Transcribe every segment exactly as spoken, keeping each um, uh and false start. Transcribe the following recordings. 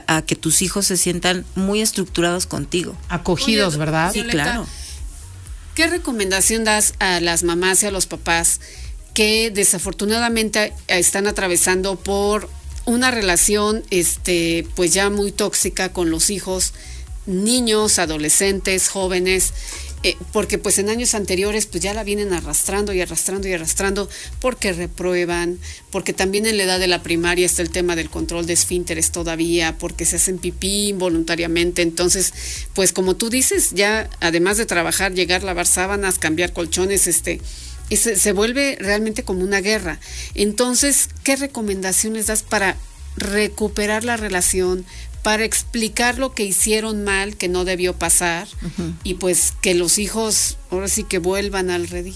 a que tus hijos se sientan muy estructurados contigo. Acogidos, Oye, ¿verdad? Sí, Violeta, claro. ¿qué recomendación das a las mamás y a los papás que desafortunadamente están atravesando por una relación este pues ya muy tóxica con los hijos, niños, adolescentes, jóvenes? Eh, porque pues en años anteriores pues ya la vienen arrastrando y arrastrando y arrastrando porque reprueban, porque también en la edad de la primaria está el tema del control de esfínteres todavía, porque se hacen pipí involuntariamente. Entonces pues como tú dices, ya además de trabajar, llegar, lavar sábanas, cambiar colchones, este se, se vuelve realmente como una guerra. Entonces, ¿qué recomendaciones das para recuperar la relación, para explicar lo que hicieron mal, que no debió pasar, uh-huh, y pues que los hijos ahora sí que vuelvan al redil?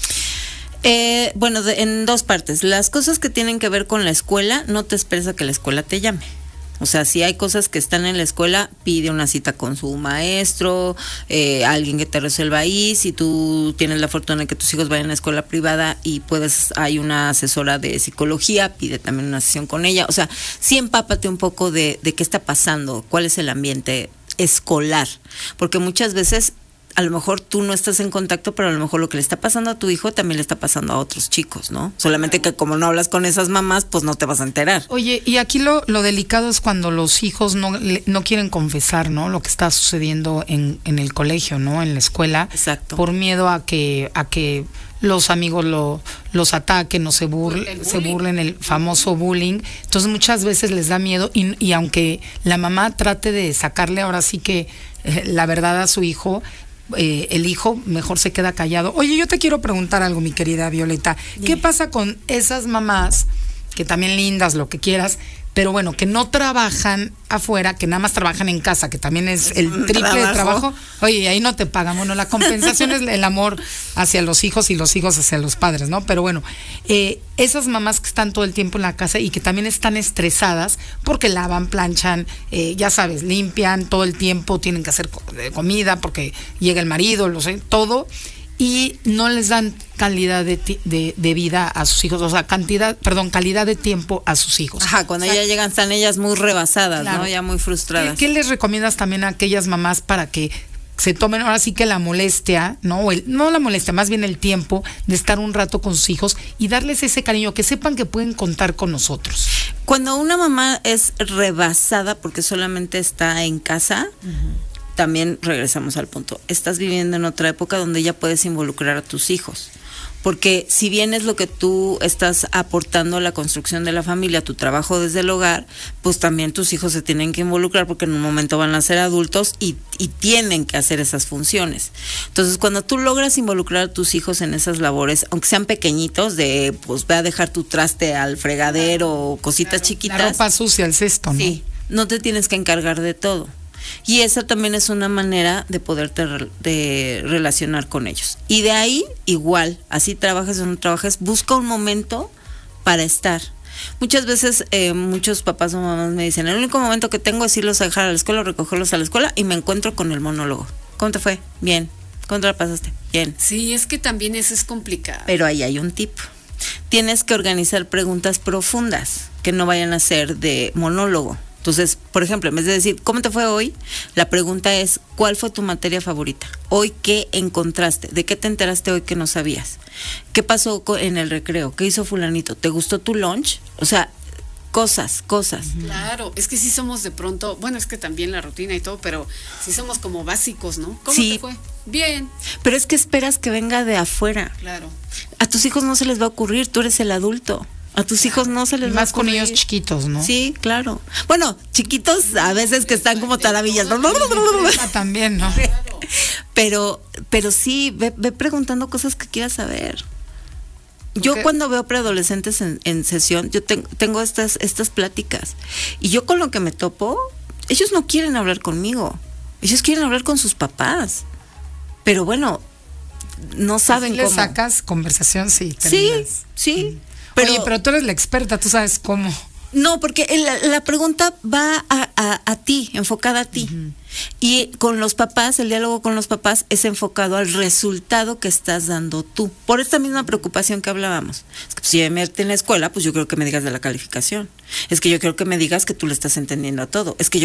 Eh, bueno, de, en dos partes. Las cosas que tienen que ver con la escuela, no te esperes a que la escuela te llame. O sea, si hay cosas que están en la escuela, pide una cita con su maestro, eh, alguien que te resuelva ahí. Si tú tienes la fortuna de que tus hijos vayan a la escuela privada y puedes, hay una asesora de psicología, pide también una sesión con ella. O sea, sí empápate un poco de, de qué está pasando, cuál es el ambiente escolar, porque muchas veces a lo mejor tú no estás en contacto, pero a lo mejor lo que le está pasando a tu hijo también le está pasando a otros chicos, ¿no? Solamente que como no hablas con esas mamás, pues no te vas a enterar. Oye, y aquí lo, lo delicado es cuando los hijos no, no quieren confesar, ¿no? Lo que está sucediendo en, en el colegio, ¿no? En la escuela. Exacto. Por miedo a que, a que los amigos lo, los ataquen o se, burl, se burlen, el famoso bullying. Entonces muchas veces les da miedo y, y aunque la mamá trate de sacarle ahora sí que eh, la verdad a su hijo, Eh, el hijo mejor se queda callado. Oye, yo te quiero preguntar algo, mi querida Violeta. Dime. ¿Qué pasa con esas mamás, que también lindas, lo que quieras, pero bueno, que no trabajan afuera, que nada más trabajan en casa, que también es el triple trabajo de trabajo? Oye, ahí no te pagan. Bueno, la compensación es el amor hacia los hijos y los hijos hacia los padres, ¿no? Pero bueno, eh, esas mamás que están todo el tiempo en la casa y que también están estresadas porque lavan, planchan, eh, ya sabes, limpian todo el tiempo, tienen que hacer comida porque llega el marido, lo sé, todo, y no les dan calidad de, de, de vida a sus hijos, o sea, cantidad, perdón, calidad de tiempo a sus hijos. Ajá, cuando o sea, ya llegan están ellas muy rebasadas, claro, ¿no? Ya muy frustradas. ¿Qué, ¿Qué les recomiendas también a aquellas mamás para que se tomen ahora sí que la molestia, ¿no? O el, no la molestia, más bien el tiempo de estar un rato con sus hijos y darles ese cariño, que sepan que pueden contar con nosotros? Cuando una mamá es rebasada porque solamente está en casa, uh-huh, también regresamos al punto, estás viviendo en otra época donde ya puedes involucrar a tus hijos, porque si bien es lo que tú estás aportando a la construcción de la familia, tu trabajo desde el hogar, pues también tus hijos se tienen que involucrar porque en un momento van a ser adultos y, y tienen que hacer esas funciones. Entonces, cuando tú logras involucrar a tus hijos en esas labores, aunque sean pequeñitos, de pues ve a dejar tu traste al fregadero o cositas, claro, chiquitas. La ropa sucia, el cesto, ¿no? Sí, no te tienes que encargar de todo. Y esa también es una manera de poderte re, de relacionar con ellos. Y de ahí, igual, así trabajes o no trabajes, busca un momento para estar. Muchas veces, eh, muchos papás o mamás me dicen, el único momento que tengo es irlos a dejar a la escuela, recogerlos a la escuela, y me encuentro con el monólogo. ¿Cómo te fue? Bien. ¿Cómo te la pasaste? Bien. Sí, es que también eso es complicado. Pero ahí hay un tip. Tienes que organizar preguntas profundas, que no vayan a ser de monólogo. Entonces, por ejemplo, en vez de decir, ¿cómo te fue hoy? La pregunta es, ¿cuál fue tu materia favorita? ¿Hoy qué encontraste? ¿De qué te enteraste hoy que no sabías? ¿Qué pasó en el recreo? ¿Qué hizo fulanito? ¿Te gustó tu lunch? O sea, cosas, cosas. Claro, es que sí somos de pronto, bueno, es que también la rutina y todo, pero sí somos como básicos, ¿no? ¿Cómo sí, te fue? Bien. Pero es que esperas que venga de afuera. Claro. A tus hijos no se les va a ocurrir, tú eres el adulto. A tus claro. hijos no se les va a ocurrir. Más con ellos chiquitos, ¿no? Sí, claro. Bueno, chiquitos a veces que están como taravillas. También, ¿no? Pero, pero sí, ve, ve preguntando cosas que quieras saber. Yo okay. cuando veo preadolescentes en, en sesión, yo ten, tengo estas, estas pláticas. Y yo con lo que me topo, ellos no quieren hablar conmigo. Ellos quieren hablar con sus papás. Pero bueno, no saben Así cómo. le sacas conversación, sí. Terminas. Sí, sí. Mm. Pero, Oye, pero tú eres la experta, tú sabes cómo. No, porque la, la pregunta va a, a, a ti, enfocada a ti. Uh-huh. Y con los papás, el diálogo con los papás es enfocado al resultado que estás dando tú. Por esta misma preocupación que hablábamos. Es que pues, si me mete en la escuela, pues yo creo que me digas de la calificación. Es que yo creo que me digas que tú le estás entendiendo a todo. Es que yo